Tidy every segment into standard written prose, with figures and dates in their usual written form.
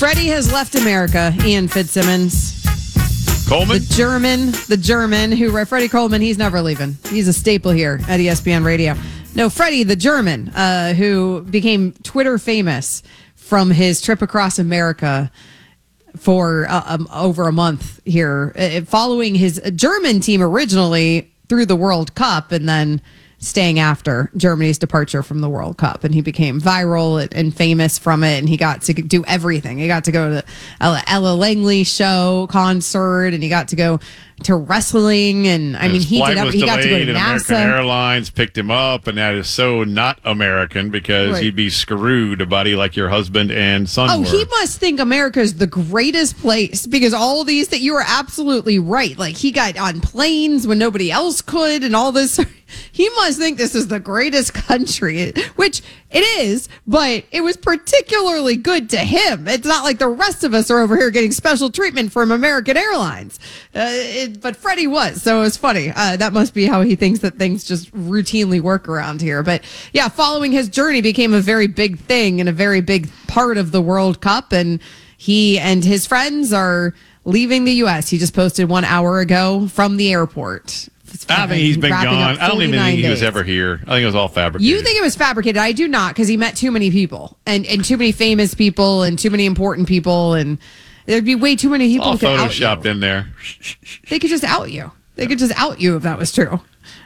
Freddie has left America, Ian Fitzsimmons. Coleman? The German who, Freddie Coleman, he's never leaving. He's a staple here at ESPN Radio. No, Freddie, the German, who became Twitter famous from his trip across America for over a month here, following his German team originally through the World Cup and then staying after Germany's departure from the World Cup. And he became viral and famous from it. And he got to do everything. He got to go to the Ella Langley show concert, and he got to go to wrestling. And I mean, he got to go to NASA. American Airlines picked him up, and that is so not American because he'd be screwed, buddy, like your husband and son were. He must think America is the greatest place because all these that you are absolutely right. Like, he got on planes when nobody else could and all this. He must think this is the greatest country, which it is, but it was particularly good to him. It's not like the rest of us are over here getting special treatment from American Airlines. But Freddie was, so it was funny. That must be how he thinks that things just routinely work around here. But yeah, following his journey became a very big thing and a very big part of the World Cup. And he and his friends are leaving the U.S. He just posted 1 hour ago from the airport. I think he's been gone. I don't even think he was ever here. I think it was all fabricated. You think it was fabricated? I do not, because he met too many people and too many famous people and too many important people, and there'd be way too many people all who could out you. photoshopped in there. They could just out you. They could just out you if that was true.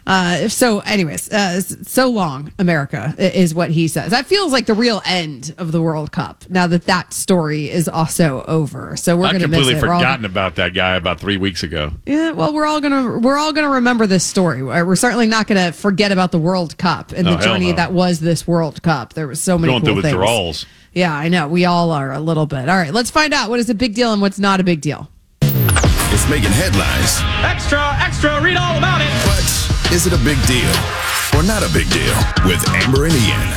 So long, America, is what he says. That feels like the real end of the World Cup. Now that story is also over, so we're going to miss it. I've completely forgotten about that guy about 3 weeks ago. Yeah, well, we're all gonna remember this story. We're certainly not going to forget about the World Cup and the journey that was this World Cup. There was so many going cool through things. withdrawals. Yeah, I know. We all are a little bit. All right, let's find out what is a big deal and what's not a big deal. It's making headlines. Extra, read all about it. But is it a big deal or not a big deal? With Amber and Ian.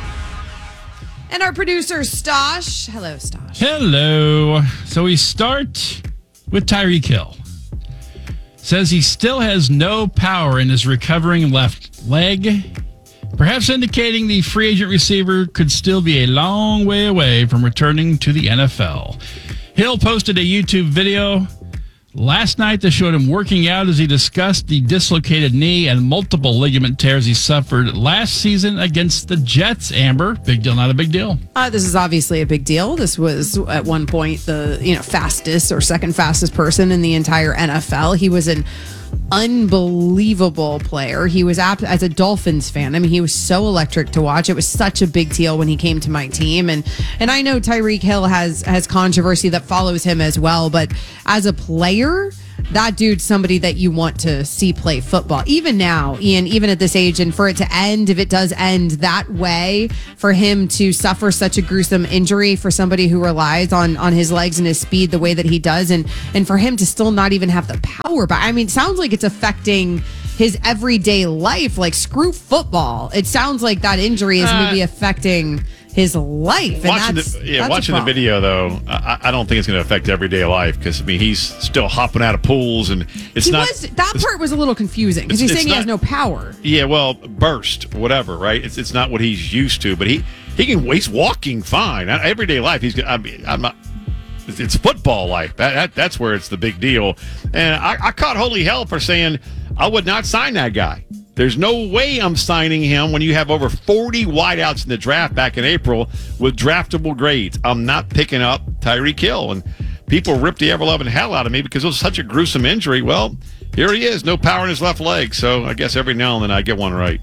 And our producer, Stosh. Hello, Stosh. Hello. So we start with Tyreek Hill. Says he still has no power in his recovering left leg, perhaps indicating the free agent receiver could still be a long way away from returning to the NFL. Hill posted a YouTube video last night that showed him working out as he discussed the dislocated knee and multiple ligament tears he suffered last season against the Jets. Amber, big deal, not a big deal? This is obviously a big deal. This was at one point the fastest or second fastest person in the entire NFL. He was an unbelievable player. He was as a Dolphins fan. I mean, he was so electric to watch. It was such a big deal when he came to my team. And I know Tyreek Hill has controversy that follows him as well. But as a player, that dude's somebody that you want to see play football. Even now, Ian, even at this age, and for it to end, if it does end that way, for him to suffer such a gruesome injury for somebody who relies on his legs and his speed the way that he does, and for him to still not even have the power. But I mean, it sounds like it's affecting his everyday life. Like, screw football. It sounds like that injury is maybe affecting his life. And watching the video, though, I don't think it's going to affect everyday life because, I mean, he's still hopping out of pools, and that part was a little confusing because he's saying he has no power. Yeah, well, burst, whatever, right? It's not what he's used to, but he's walking fine. Everyday life, I'm not. It's football life. That's where it's the big deal. And I caught holy hell for saying I would not sign that guy. There's no way I'm signing him when you have over 40 wideouts in the draft back in April with draftable grades. I'm not picking up Tyreek Hill. And people ripped the ever-loving hell out of me because it was such a gruesome injury. Well, here he is, no power in his left leg. So I guess every now and then I get one right.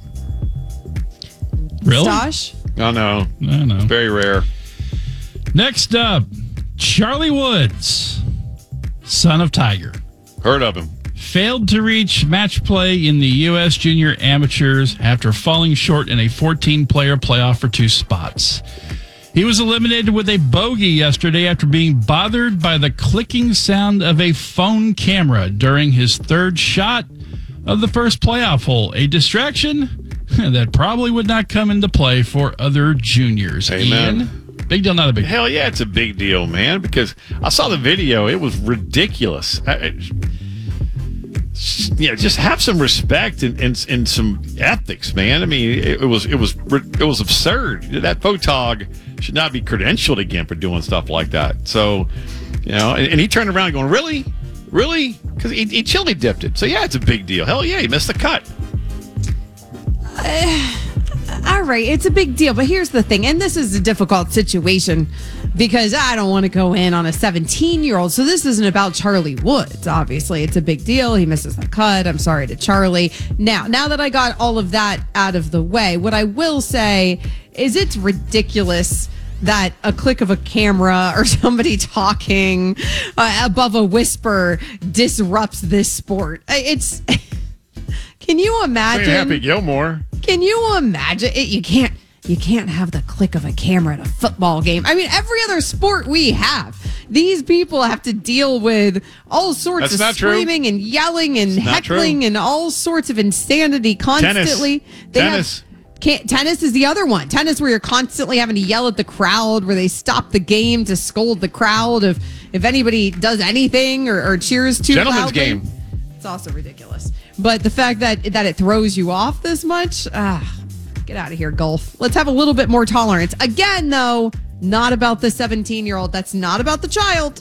Really? Stosh? Oh, no. No. It's very rare. Next up, Charlie Woods, son of Tiger. Heard of him. Failed to reach match play in the U.S. Junior Amateurs after falling short in a 14-player playoff for 2 spots. He was eliminated with a bogey yesterday after being bothered by the clicking sound of a phone camera during his 3rd shot of the first playoff hole. A distraction that probably would not come into play for other juniors. Amen. Ian? Big deal, not a big deal. Hell yeah, it's a big deal, man, because I saw the video. It was ridiculous. Just have some respect and some ethics, man. I mean, it was absurd. That photog should not be credentialed again for doing stuff like that. So, and he turned around going, really? Really? Because he chili dipped it. So, yeah, it's a big deal. Hell yeah, he missed the cut. All right, it's a big deal, but here's the thing, and this is a difficult situation because I don't want to go in on a 17-year-old, so this isn't about Charlie Woods. Obviously, it's a big deal. He misses the cut. I'm sorry to Charlie. Now that I got all of that out of the way, what I will say is it's ridiculous that a click of a camera or somebody talking above a whisper disrupts this sport. It's... Can you imagine? Happy Gilmore. Can you imagine it? You can't have the click of a camera at a football game. I mean, every other sport we have, these people have to deal with all sorts of screaming and yelling and heckling and all sorts of insanity constantly. Tennis. Tennis is the other one. Tennis, where you're constantly having to yell at the crowd, where they stop the game to scold the crowd if anybody does anything or cheers too loudly. Gentleman's game. It's also ridiculous. But the fact that it throws you off this much, get out of here, golf. Let's have a little bit more tolerance. Again, though, not about the 17-year-old. That's not about the child.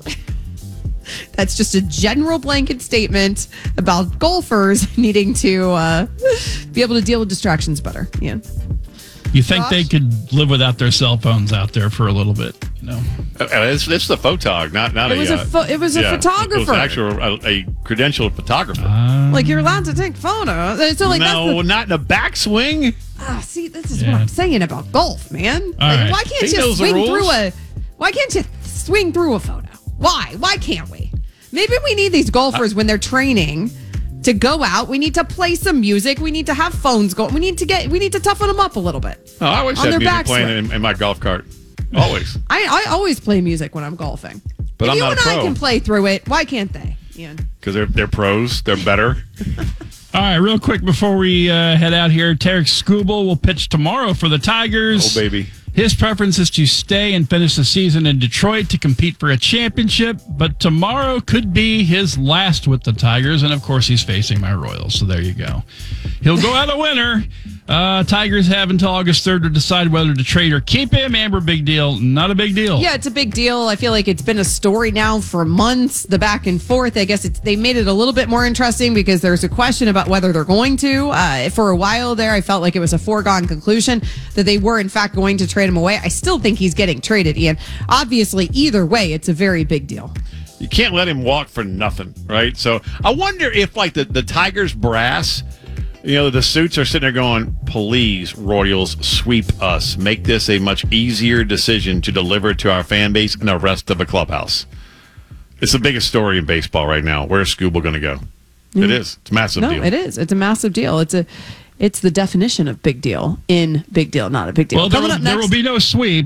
That's just a general blanket statement about golfers needing to be able to deal with distractions better. Yeah. You think they could live without their cell phones out there for a little bit? It's the photog, not it was a photographer. It was actually a credentialed photographer. Like you're allowed to take photos. So no, not in a backswing. See, this is what I'm saying about golf, man. Right. Why can't you swing through Why can't you swing through a photo? Why? Why can't we? Maybe we need these golfers when they're training to go out. We need to play some music. We need to have phones going. We need to toughen them up a little bit. I always have music playing in my golf cart. Always. I always play music when I'm golfing. But if I'm you not and a pro. I can play through it, why can't they? Because they're pros. They're better. All right, real quick before we head out here, Tarek Skubal will pitch tomorrow for the Tigers. Oh, baby. His preference is to stay and finish the season in Detroit to compete for a championship, but tomorrow could be his last with the Tigers, and of course he's facing my Royals, so there you go. He'll go out a winner. Tigers have until August 3rd to decide whether to trade or keep him. Amber, big deal, not a big deal. Yeah, it's a big deal. I feel like it's been a story now for months, the back and forth. I guess they made it a little bit more interesting because there's a question about whether they're going to. For a while there, I felt like it was a foregone conclusion that they were in fact going to trade him away. I still think he's getting traded, Ian. Obviously, either way, it's a very big deal. You can't let him walk for nothing, right? So I wonder if like the Tigers brass, the suits are sitting there going, please, Royals, sweep us. Make this a much easier decision to deliver to our fan base and the rest of the clubhouse. It's the biggest story in baseball right now. Where's Skubal going to go? It is. It's a massive deal. No, it is. It's a massive deal. It's the definition of big deal in big deal, not a big deal. Well, there will be no sweep.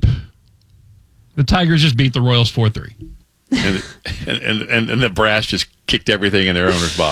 The Tigers just beat the Royals 4-3. And the brass just kicked everything in their owner's box.